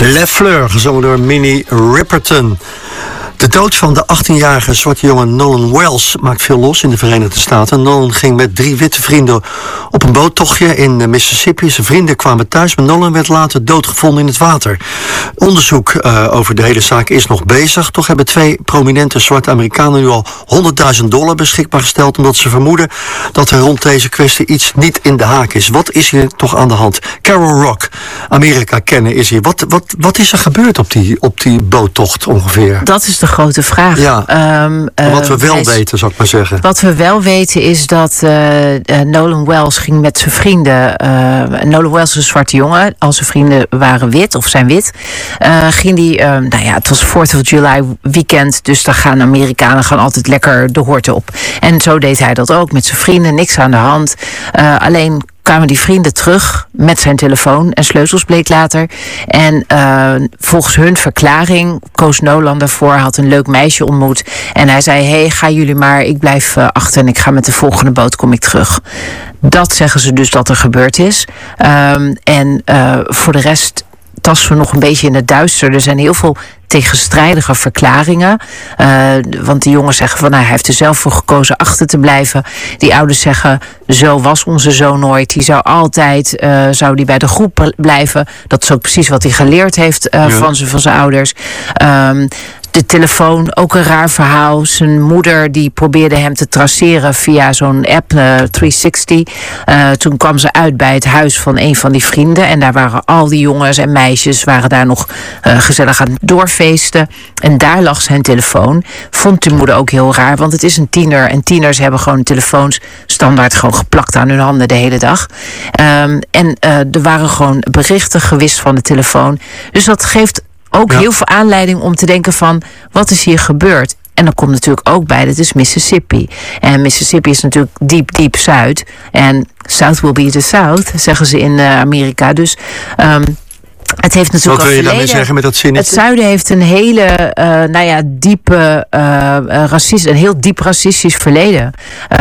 Le Fleur, gezongen door Minnie Riperton. De dood van de 18-jarige zwarte jongen Nolan Wells maakt veel los in de Verenigde Staten. Nolan ging met 3 witte vrienden op een boottochtje in Mississippi. Zijn vrienden kwamen thuis, maar Nolan werd later doodgevonden in het water. Onderzoek over de hele zaak is nog bezig. Toch hebben 2 prominente zwarte Amerikanen nu al $100.000 beschikbaar gesteld, omdat ze vermoeden dat er rond deze kwestie iets niet in de haak is. Wat is hier toch aan de hand? Carol Rock, Amerika kennen, is hier. Wat is er gebeurd op die boottocht ongeveer? Dat is de grote vraag. Ja. Wat we wel weten, zou ik maar zeggen. Wat we wel weten is dat Nolan Wells ging met zijn vrienden. Nolan Wells is een zwarte jongen. Al zijn vrienden waren wit of zijn wit. Ging die, het was 4th of July weekend. Dus daar gaan Amerikanen altijd lekker de hoorten op. En zo deed hij dat ook met zijn vrienden. Niks aan de hand. Alleen kwamen die vrienden terug met zijn telefoon en sleutels, bleek later. En volgens hun verklaring koos Nolan daarvoor, had een leuk meisje ontmoet. En hij zei, hey, ga jullie maar, ik blijf achter en ik ga met de volgende boot, kom ik terug. Dat zeggen ze dus dat er gebeurd is. Voor de rest tasten we nog een beetje in het duister. Er zijn heel veel tegenstrijdige verklaringen. Want die jongens zeggen van, hij heeft er zelf voor gekozen achter te blijven. Die ouders zeggen, zo was onze zoon nooit. Die zou altijd zou die bij de groep blijven. Dat is ook precies wat hij geleerd heeft van zijn ouders. De telefoon, ook een raar verhaal. Zijn moeder die probeerde hem te traceren via zo'n app, 360. Toen kwam ze uit bij het huis van een van die vrienden. En daar waren al die jongens en meisjes waren daar nog gezellig aan het doorfeesten. En daar lag zijn telefoon. Vond de moeder ook heel raar, want het is een tiener. En tieners hebben gewoon telefoons standaard gewoon geplakt aan hun handen de hele dag. Er waren gewoon berichten gewist van de telefoon. Dus dat geeft ook heel veel aanleiding om te denken van, wat is hier gebeurd? En dan komt natuurlijk ook bij, dat is Mississippi. En Mississippi is natuurlijk diep Zuid. En South will be the South, zeggen ze in Amerika. Dus het heeft natuurlijk wat wil je daarmee zeggen met dat zinnetje? Het zuiden heeft een hele diepe een heel diep racistisch verleden.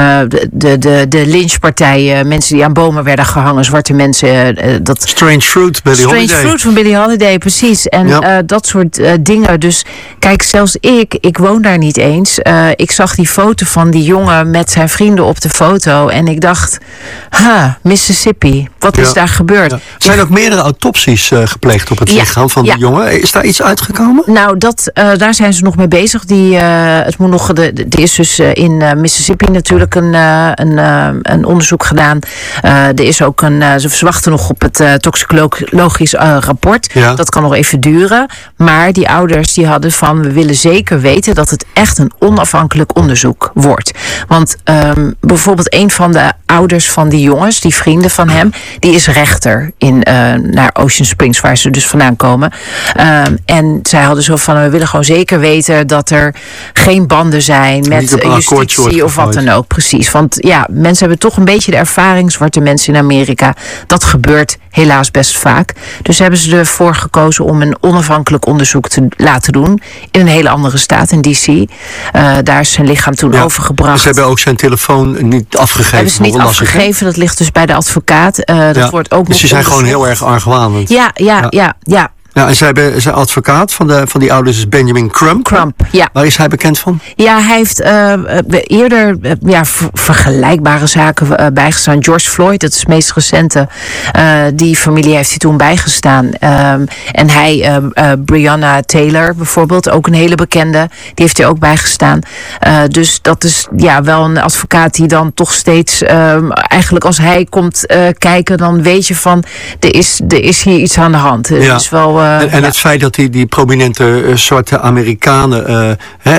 De lynchpartijen, mensen die aan bomen werden gehangen, zwarte mensen. Strange Fruit, Billie Holiday. Strange Fruit van Billie Holiday, precies. En dat soort dingen. Dus kijk, zelfs ik woon daar niet eens. Ik zag die foto van die jongen met zijn vrienden op de foto. En ik dacht, Mississippi, wat is daar gebeurd? Ja. Er zijn ook meerdere autopsies gepleegd op het lichaam van die jongen. Is daar iets uitgekomen? Nou, daar zijn ze nog mee bezig. Het moet nog. Er is dus in Mississippi natuurlijk een onderzoek gedaan. Er is ook ze verwachten nog op het toxicologisch rapport. Ja. Dat kan nog even duren. Maar die ouders die hadden van, we willen zeker weten dat het echt een onafhankelijk onderzoek wordt. Want bijvoorbeeld een van de ouders van die jongens, die vrienden van hem, die is rechter naar Ocean Springs, waar ze dus vandaan komen. En zij hadden zo van, we willen gewoon zeker weten dat er geen banden zijn met justitie of wat dan ook. Precies. Want ja, mensen hebben toch een beetje de ervaring, zwarte mensen in Amerika. Dat gebeurt helaas best vaak. Dus hebben ze ervoor gekozen om een onafhankelijk onderzoek te laten doen in een hele andere staat, in D.C. Daar is zijn lichaam toen overgebracht. Ze hebben ook zijn telefoon niet afgegeven. Hebben ze niet afgegeven, dat ligt dus bij de advocaat. Dat wordt ook dus ze zijn gewoon heel erg argwanend. Ja, en zijn advocaat van die ouders is Benjamin Crump. Ja. Waar is hij bekend van? Ja, hij heeft eerder vergelijkbare zaken bijgestaan. George Floyd, dat is het meest recente. Die familie heeft hij toen bijgestaan. En Breonna Taylor bijvoorbeeld, ook een hele bekende. Die heeft hij ook bijgestaan. Dus dat is wel een advocaat die dan toch steeds, eigenlijk als hij komt kijken, dan weet je van, er is hier iets aan de hand. Ja. Dus wel, en het feit dat die prominente zwarte Amerikanen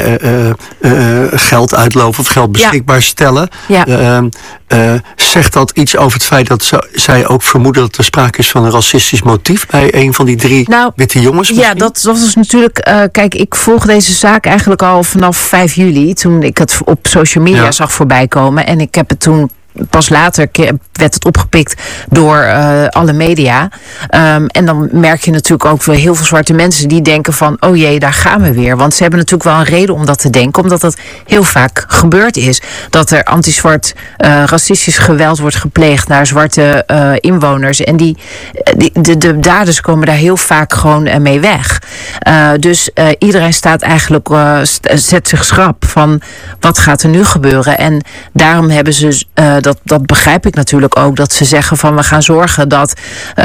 geld uitloven of geld beschikbaar stellen. Ja. Zegt dat iets over het feit dat zij ook vermoeden dat er sprake is van een racistisch motief bij een van die 3 witte jongens? Misschien? Ja, dat was natuurlijk. Kijk, ik volg deze zaak eigenlijk al vanaf 5 juli. Toen ik het op social media zag voorbij komen. En ik heb het toen pas later werd het opgepikt door alle media. En dan merk je natuurlijk ook wel heel veel zwarte mensen die denken van, oh jee, daar gaan we weer. Want ze hebben natuurlijk wel een reden om dat te denken, omdat dat heel vaak gebeurd is. Dat er anti-zwart racistisch geweld wordt gepleegd naar zwarte inwoners. En de daders komen daar heel vaak gewoon mee weg. Dus iedereen staat eigenlijk, zet zich schrap van wat gaat er nu gebeuren. En daarom hebben ze, dat begrijp ik natuurlijk ook, dat ze zeggen van we gaan zorgen dat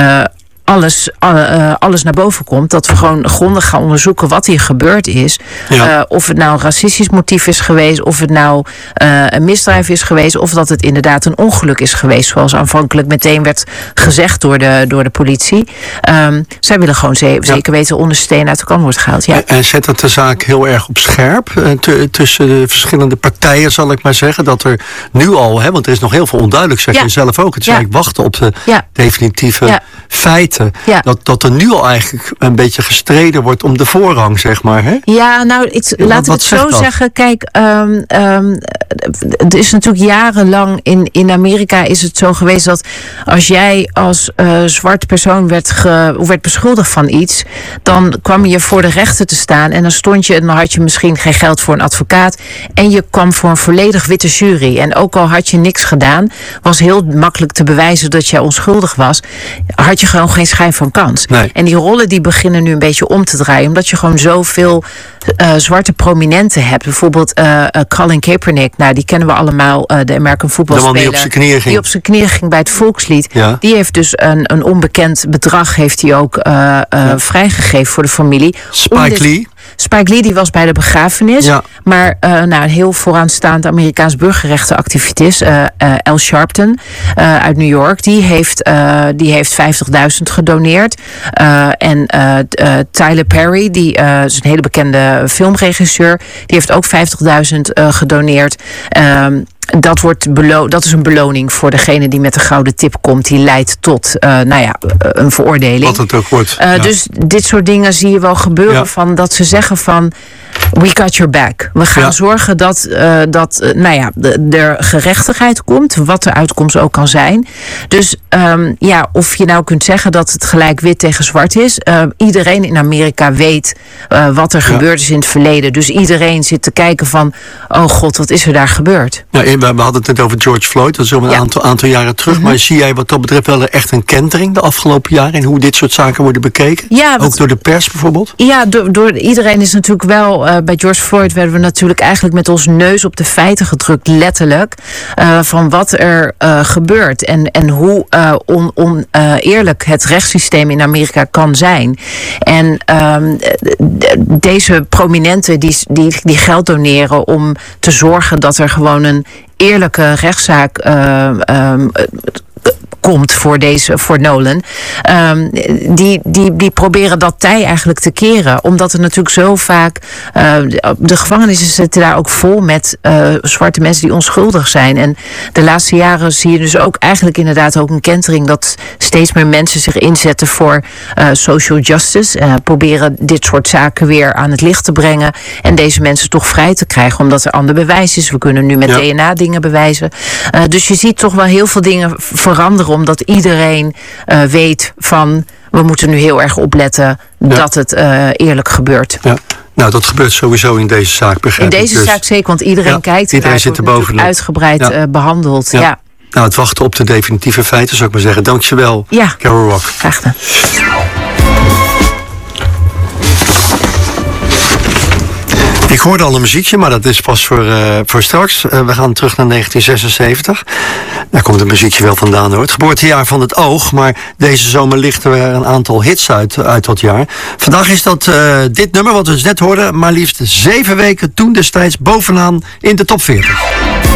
alles naar boven komt. Dat we gewoon grondig gaan onderzoeken wat hier gebeurd is. Ja. Of het nou een racistisch motief is geweest, of het nou een misdrijf is geweest, of dat het inderdaad een ongeluk is geweest, zoals aanvankelijk meteen werd gezegd door de politie. Zij willen gewoon zeker weten onder steen uit de kan wordt gehaald. Ja. En zet dat de zaak heel erg op scherp tussen de verschillende partijen, zal ik maar zeggen. Dat er nu al, want er is nog heel veel onduidelijk, zeg je zelf ook. Het is eigenlijk wachten op de definitieve feiten. Ja. Dat er nu al eigenlijk een beetje gestreden wordt om de voorrang, zeg maar. Hè? Ja, nou, laten we het zo zeggen. Kijk, het is natuurlijk jarenlang in Amerika is het zo geweest dat als jij als zwarte persoon werd beschuldigd van iets, dan kwam je voor de rechter te staan en dan had je misschien geen geld voor een advocaat en je kwam voor een volledig witte jury. En ook al had je niks gedaan, was heel makkelijk te bewijzen dat jij onschuldig was, had je gewoon geen schijn van kans. Nee. En die rollen die beginnen nu een beetje om te draaien, omdat je gewoon zoveel zwarte prominenten hebt. Bijvoorbeeld Colin Kaepernick, nou die kennen we allemaal, de American voetbalspeler. De man die op zijn knieën ging bij het volkslied. Ja. Die heeft dus een onbekend bedrag heeft hij ook vrijgegeven voor de familie. Spike Lee die was bij de begrafenis. Ja. Maar een heel vooraanstaand Amerikaans burgerrechtenactivist, Al Sharpton uit New York, die heeft 50.000 gedoneerd. En Tyler Perry, die is een hele bekende filmregisseur, die heeft ook 50.000 gedoneerd. Dat is een beloning voor degene die met de gouden tip komt. Die leidt tot een veroordeling. Wat het ook wordt. Dus dit soort dingen zie je wel gebeuren. Van dat ze zeggen van we got your back. We gaan zorgen dat er gerechtigheid komt. Wat de uitkomst ook kan zijn. Dus of je nou kunt zeggen dat het gelijk wit tegen zwart is. Iedereen in Amerika weet wat er gebeurd is in het verleden. Dus iedereen zit te kijken van, oh god, wat is er daar gebeurd? We hadden het net over George Floyd. Dat is al een aantal jaren terug. Mm-hmm. Maar zie jij wat dat betreft wel echt een kentering de afgelopen jaren in hoe dit soort zaken worden bekeken? Ja, ook door de pers bijvoorbeeld? Ja, door iedereen is natuurlijk wel. Bij George Floyd werden we natuurlijk eigenlijk met ons neus op de feiten gedrukt, letterlijk. Van wat er gebeurt. En hoe oneerlijk het rechtssysteem in Amerika kan zijn. En deze prominenten die geld doneren om te zorgen dat er gewoon een eerlijke rechtszaak komt voor Nolan. Die proberen dat tij eigenlijk te keren. Omdat er natuurlijk zo vaak de gevangenissen zitten daar ook vol met zwarte mensen die onschuldig zijn. En de laatste jaren zie je dus ook eigenlijk inderdaad ook een kentering dat steeds meer mensen zich inzetten voor social justice. Proberen dit soort zaken weer aan het licht te brengen. En deze mensen toch vrij te krijgen. Omdat er ander bewijs is. We kunnen nu met DNA dingen bewijzen. Dus je ziet toch wel heel veel dingen veranderen. Omdat iedereen weet van we moeten nu heel erg opletten dat het eerlijk gebeurt. Ja. Nou, dat gebeurt sowieso in deze zaak, begrijp ik. In deze zaak zeker, want iedereen kijkt. Iedereen zit er bovenop. Uitgebreid behandeld. Ja. Nou, het wachten op de definitieve feiten, zou ik maar zeggen. Dankjewel, Carol Rock. Graag gedaan. Ik hoorde al een muziekje, maar dat is pas voor straks. We gaan terug naar 1976. Daar komt het muziekje wel vandaan hoor. Het geboortejaar van het oog, maar deze zomer lichten er een aantal hits uit dat jaar. Vandaag is dat dit nummer wat we dus net hoorden, maar liefst 7 weken toen destijds bovenaan in de top 40.